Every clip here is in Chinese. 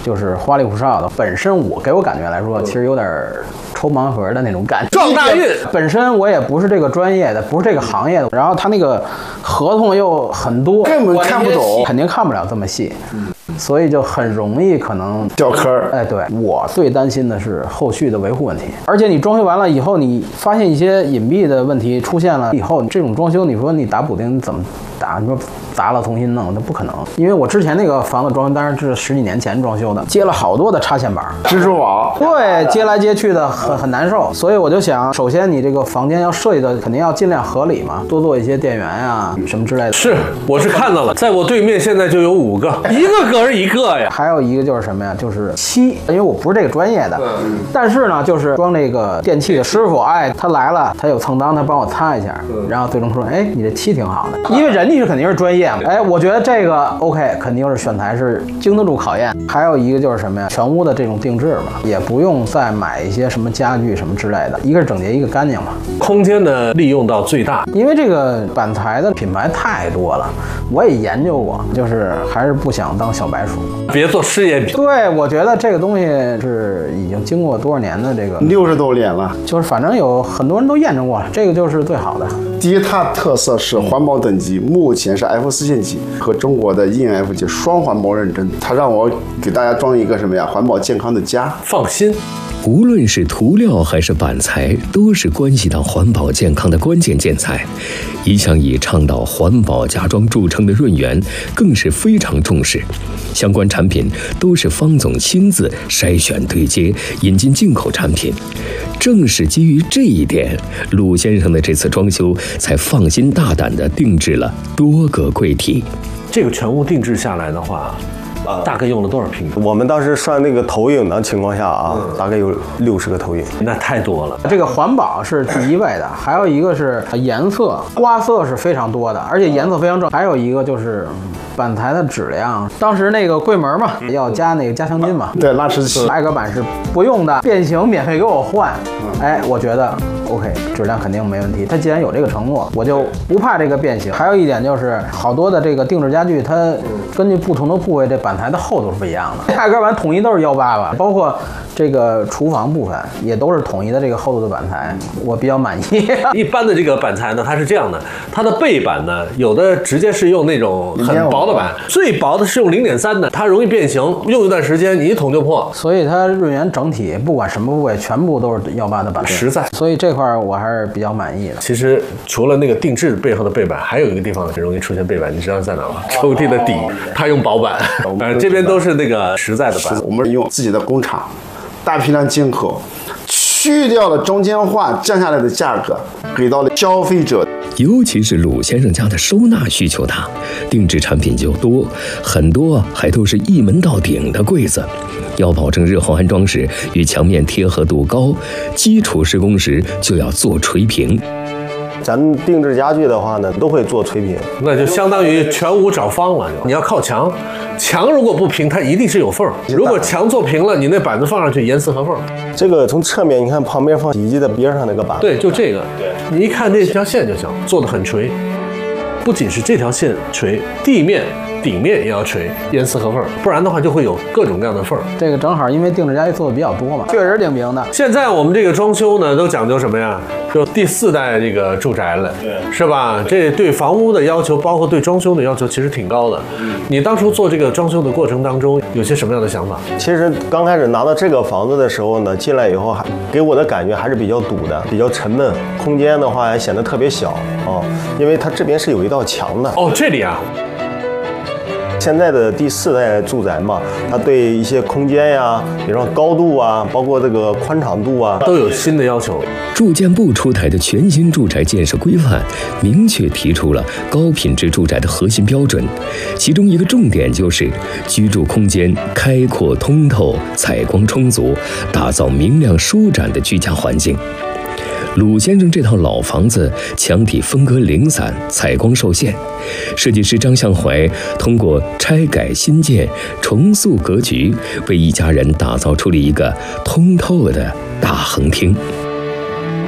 就是花里胡哨的。本身给我感觉来说，其实有点抽盲盒的那种感觉。 撞大运本身我也不是这个专业的，不是这个行业的，然后他那个合同又很多， 根本看不懂， 肯定看不了这么细。所以就很容易可能掉坑儿。 哎，对，我最担心的是后续的维护问题。而且你装修完了以后，你发现一些隐蔽的问题出现了以后，这种装修，你说你打补丁怎么打？你说砸了重新弄，那不可能。因为我之前那个房子装修，当然是10几年前装修的，接了好多的插线板、 蜘蛛网， 对，接来接去的很难受。所以我就想，首先你这个房间要设计的肯定要尽量合理嘛，多做一些电源呀什么之类的。 是，我是看到了，在我对面现在就有5个，一个隔着一个呀。 还有一个就是什么呀？就是漆，因为我不是这个专业的，但是呢，就是装这个电器的师傅，哎，他来了，他有蹭当，他帮我擦一下，然后最终说，哎，你这漆挺好的，因为人家是肯定是专业嘛，哎，我觉得这个 OK， 肯定是选材是经得住考验。还有一个就是什么呀？全屋的这种定制嘛，也不用再买一些什么家具什么之类的，一个是整洁，一个干净嘛， 空间的利用到最大。 因为这个板材的品牌太多了，我也研究过，就是还是不想当小白鼠。 别做试验品。 对，我觉得这个东西是已经经过多少年的这个 60多年了， 就是反正有很多人都验证过了，这个就是最好的。 第一，它特色是环保等级，目前是 F4线级和中国的 EN F 级双环保认证。它让我给大家装一个什么呀？环保健康的家。 放心， 无论是涂料还是板材，都是关系到环保健康的关键建材。一向以倡导环保家装著称的润园，更是非常重视。相关产品都是方总亲自筛选对接，引进进口产品。正是基于这一点，鲁先生的这次装修才放心大胆地定制了多个柜体。 这个全屋定制下来的话，大概用了多少平米？ 我们当时算那个投影的情况下啊，大概有60个投影， 那太多了。 这个环保是第一位的，还有一个是颜色，花色是非常多的，而且颜色非常正。还有一个就是板材的质量，当时那个柜门嘛，要加那个加强筋嘛， 对，拉齿器。 挨个板是不用的，变形免费给我换。哎，我觉得 OK， 质量肯定没问题。他既然有这个承诺，我就不怕这个变形。还有一点就是，好多的这个定制家具，它根据不同的部位，这板材的厚度是不一样的。挨个板统一都是188，包括这个厨房部分也都是统一的这个厚度的板材，我比较满意。 一般的这个板材呢，它是这样的，它的背板呢，有的直接是用那种很薄的板，最薄的是用0.3的，它容易变形，用一段时间你一捅就破。 所以它润园整体不管什么部位，全部都是188的板， 实在。 所以这块我还是比较满意的。 其实除了那个定制背后的背板，还有一个地方很容易出现背板，你知道在哪吗？抽屉的底，它用薄板，这边都是那个实在的板。 我们用自己的工厂大批量进口，去掉了中间化，降下来的价格给到了消费者。 尤其是鲁先生家的收纳需求大，定制产品就多，很多还都是一门到顶的柜子。要保证日后安装时与墙面贴合度高，基础施工时就要做垂平。 咱定制家具的话呢，都会做垂平， 那就相当于全屋找方了。你要靠墙，墙如果不平，它一定是有缝。如果墙做平了，你那板子放上去严丝合缝。 这个从侧面你看，旁边放洗衣机的边上那个板， 对，就这个，你一看这条线就行，做得很垂。不仅是这条线垂，地面、顶面也要垂，严丝合缝，不然的话就会有各种各样的缝。 这个正好因为定制家具做的比较多嘛，确实挺平的。 现在我们这个装修呢，都讲究什么呀？就第4代这个住宅了，是吧？这对房屋的要求，包括对装修的要求，其实挺高的。你当初做这个装修的过程当中，有些什么样的想法？ 其实刚开始拿到这个房子的时候呢，进来以后还给我的感觉还是比较堵的，比较沉闷，空间的话还显得特别小啊，因为它这边是有一道墙的。 哦，这里啊。 现在的第4代住宅嘛，它对一些空间呀，比方高度啊，包括这个宽敞度啊， 都有新的要求。 住建部出台的全新住宅建设规范，明确提出了高品质住宅的核心标准，其中一个重点就是居住空间开阔通透、采光充足，打造明亮舒展的居家环境。鲁先生这套老房子墙体分割零散，采光受限，设计师张向怀通过拆改新建、重塑格局，为一家人打造出了一个通透的大横厅。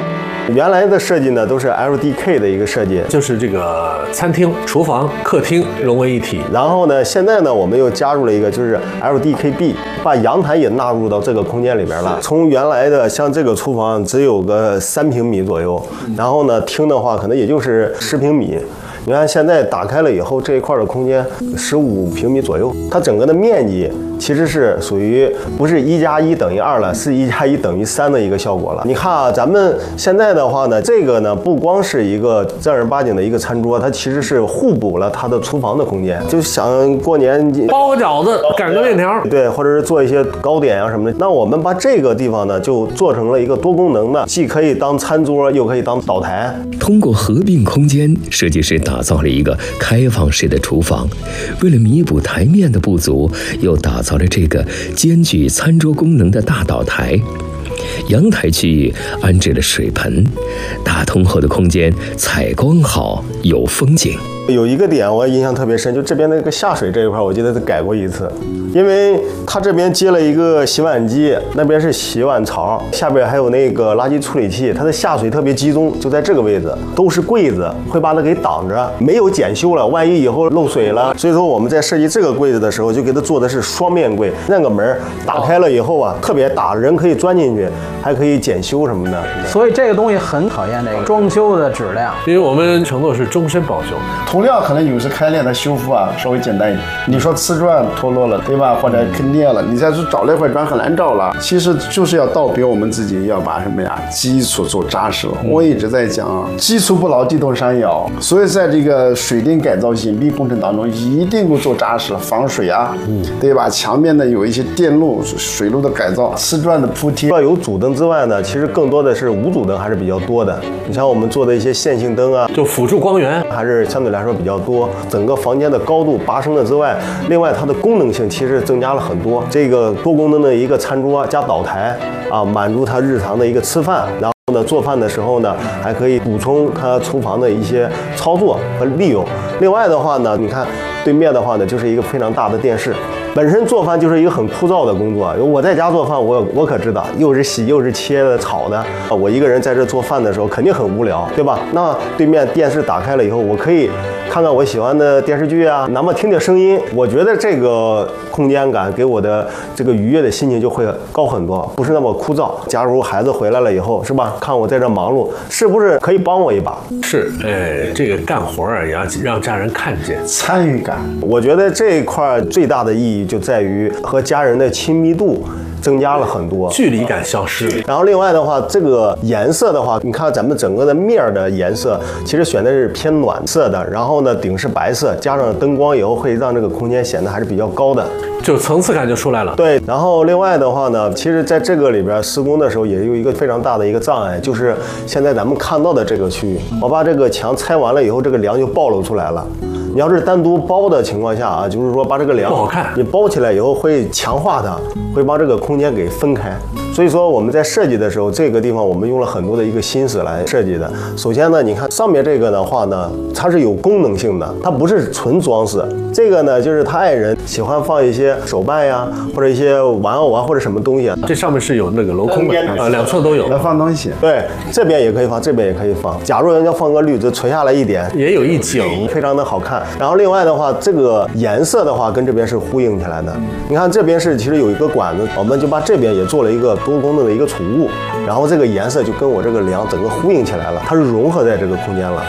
原来的设计呢都是 LDK 的一个设计， 就是这个餐厅、厨房、客厅融为一体。 然后呢，现在呢我们又加入了一个就是 LDKB， 把阳台也纳入到这个空间里边了。从原来的像这个厨房只有个3平米左右，然后呢厅的话可能也就是10平米。你看现在打开了以后，这一块的空间15平米左右，它整个的面积其实是属于不是1+1等于2了，是1+1等于3的一个效果了。你看啊，咱们现在的话呢，这个呢不光是一个正儿八经的一个餐桌，它其实是互补了它的厨房的空间。就想过年包个饺子，擀个面条， 对，或者是做一些糕点啊什么的。那我们把这个地方呢就做成了一个多功能的，既可以当餐桌，又可以当岛台。 通过合并空间，设计师打造了一个开放式的厨房。为了弥补台面的不足，又打造了这个兼具餐桌功能的大岛台。阳台区域安置了水盆，大通后的空间采光好，有风景。 有一个点我印象特别深，就这边那个下水这一块，我记得改过一次，因为它这边接了一个洗碗机，那边是洗碗槽，下边还有那个垃圾处理器，它的下水特别集中，就在这个位置，都是柜子，会把它给挡着，没有检修了，万一以后漏水了。所以说我们在设计这个柜子的时候，就给它做的是双面柜，那个门打开了以后啊，特别大，人可以钻进去，还可以检修什么的。 所以这个东西很考验这个装修的质量， 因为我们承诺是终身保修。 涂料可能有时开裂的修复啊稍微简单一点。你说瓷砖脱落了，对吧？或者坑裂了，你再去找那块砖很难找了。其实就是要道别我们自己，要把什么呀基础做扎实了。我一直在讲啊，基础不牢，地动山摇。所以在这个水电改造隐蔽工程当中，一定要做扎实，防水啊，对吧？墙面呢有一些电路、水路的改造，瓷砖的铺贴。 除了有主灯之外呢，其实更多的是无主灯还是比较多的。你像我们做的一些线性灯啊， 就辅助光源还是相对来说比较多。整个房间的高度拔升了之外，另外它的功能性其实增加了很多。这个多功能的一个餐桌加岛台啊，满足它日常的一个吃饭，然后呢做饭的时候呢，还可以补充它厨房的一些操作和利用。另外的话呢，你看对面的话呢，就是一个非常大的电视。本身做饭就是一个很枯燥的工作，我在家做饭，我可知道，又是洗又是切的炒的，我一个人在这做饭的时候肯定很无聊，对吧？那对面电视打开了以后，我可以看看我喜欢的电视剧啊，哪怕听听声音，我觉得这个空间感给我的这个愉悦的心情就会高很多，不是那么枯燥。假如孩子回来了以后，是吧？看我在这忙碌，是不是可以帮我一把？ 是，这个干活啊，也要让家人看见参与感。 我觉得这一块最大的意义就在于和家人的亲密度增加了很多， 距离感消失。 然后另外的话，这个颜色的话，你看咱们整个的面的颜色，其实选的是偏暖色的，然后呢顶是白色，加上灯光以后，会让这个空间显得还是比较高的， 就层次感就出来了。 对，然后另外的话呢，其实在这个里边施工的时候，也有一个非常大的一个障碍，就是现在咱们看到的这个区域，我把这个墙拆完了以后，这个梁就暴露出来了。你要是单独包的情况下啊，就是说把这个梁不好看， 你包起来以后会强化它，会把这个空间给分开。所以说我们在设计的时候，这个地方我们用了很多的一个心思来设计的。首先呢，你看上面这个的话呢，它是有功能性的，它不是纯装饰。这个呢，就是他爱人喜欢放一些手办呀，或者一些玩偶啊，或者什么东西啊。 这上面是有那个镂空的啊，两侧都有。 要放东西。 对，这边也可以放，这边也可以放。假如人家放个绿植垂下来一点， 也有一景， 非常的好看。然后另外的话，这个颜色的话跟这边是呼应起来的。你看这边是其实有一个管子，我们就把这边也做了一个多功能的一个储物，然后这个颜色就跟我这个梁整个呼应起来了，它是融合在这个空间了，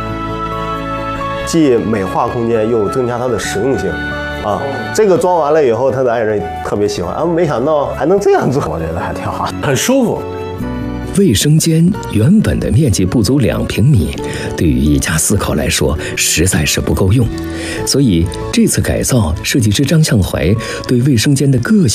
既美化空间又增加它的实用性。啊，这个装完了以后，他的爱人特别喜欢啊，没想到还能这样做， 我觉得还挺好， 很舒服。 卫生间原本的面积不足2平米，对于一家4口来说实在是不够用，所以这次改造，设计师张向怀对卫生间的各